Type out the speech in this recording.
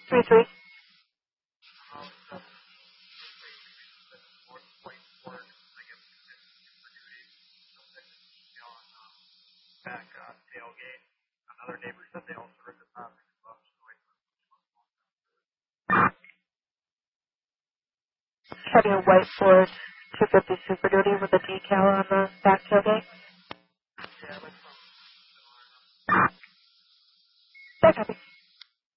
3-3. Having a white Ford 250 Super Duty with a decal on the back tailgate. Yeah, copy.